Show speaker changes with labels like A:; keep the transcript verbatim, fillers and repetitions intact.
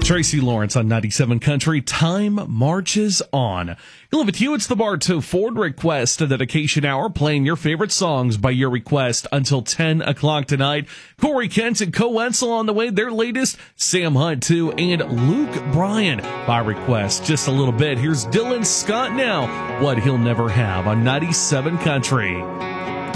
A: Tracy Lawrence on ninety-seven Country. Time marches on. You'll have it to you. It's the Bartow Ford Request, a dedication hour, playing your favorite songs by your request until ten o'clock tonight. Corey Kent and Co Wentzel on the way. Their latest, Sam Hunt too, and Luke Bryan by request. Just a little bit. Here's Dylan Scott now. What He'll Never Have on ninety-seven Country.